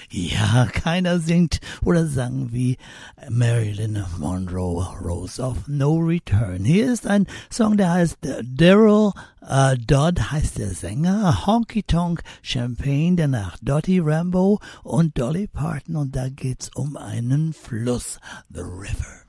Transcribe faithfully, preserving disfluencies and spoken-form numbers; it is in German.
Ja, keiner singt oder sang wie Marilyn Monroe, Rose of No Return. Hier ist ein Song, der heißt Daryl äh, Dodd, heißt der Sänger. Honky Tonk Champagne, danach Dottie Rambo und Dolly Parton. Und da geht's um einen Fluss, The River.